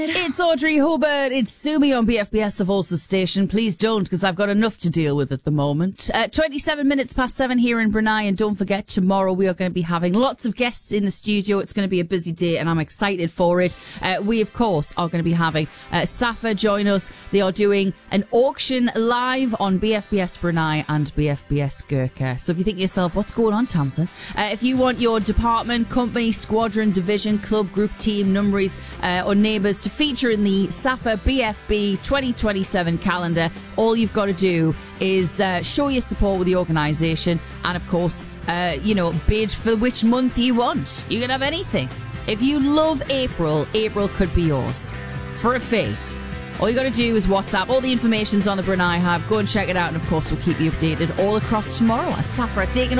It's Audrey Hobart. It's Sumi on BFBS, the Volsa station. Please don't, because I've got enough to deal with at the moment. 27 minutes past 7 here in Brunei, and don't forget, tomorrow we are going to be having lots of guests in the studio. It's going to be a busy day, and I'm excited for it. We, of course, are going to be having Safa join us. They are doing an auction live on BFBS Brunei and BFBS Gurkha. So if you think to yourself, what's going on, Tamsin? If you want your department, company, squadron, division, club, group, team, numberies, or neighbours to feature in the Safa BFB 2027 calendar, all you've got to do is show your support with the organisation and, of course, bid for which month you want. You can have anything. If you love April, April could be yours for a fee. All you got to do is WhatsApp. All the information's on the Brunei Hub. Go and check it out, and of course we'll keep you updated all across tomorrow as Safa are taking